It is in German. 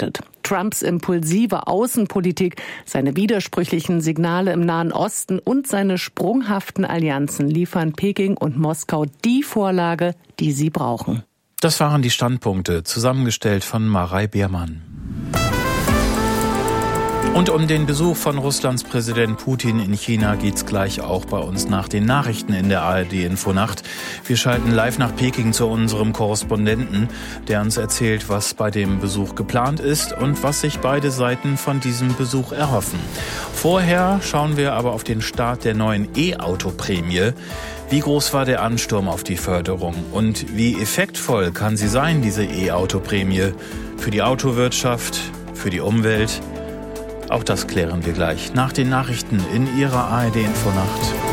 angedeutet. Trumps impulsive Außenpolitik, seine widersprüchlichen Signale im Nahen Osten und seine sprunghaften Allianzen liefern Peking und Moskau die Vorlage, die sie brauchen. Das waren die Standpunkte, zusammengestellt von Marei Beermann. Und um den Besuch von Russlands Präsident Putin in China geht's gleich auch bei uns nach den Nachrichten in der ARD-Infonacht. Wir schalten live nach Peking zu unserem Korrespondenten, der uns erzählt, was bei dem Besuch geplant ist und was sich beide Seiten von diesem Besuch erhoffen. Vorher schauen wir aber auf den Start der neuen E-Auto-Prämie. Wie groß war der Ansturm auf die Förderung und wie effektvoll kann sie sein, diese E-Auto-Prämie, für die Autowirtschaft, für die Umwelt? Auch das klären wir gleich nach den Nachrichten in Ihrer ARD-Infonacht.